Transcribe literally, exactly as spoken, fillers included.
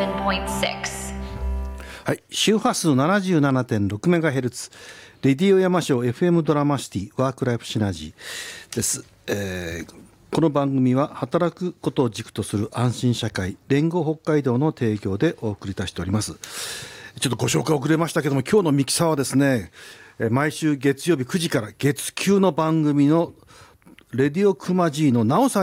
はい、周波数 ななじゅうななてんろくメガヘルツ レディオ山椒 エフエム ドラマシティワークライフシナジーです、えー、この番組は働くことを軸とする安心社会連合北海道の提供でお送りいたしております。ちょっとご紹介遅れましたけども、今日のミキサーはですね、毎週月曜日くじから月きゅうの番組のレディオクマ G のナオさん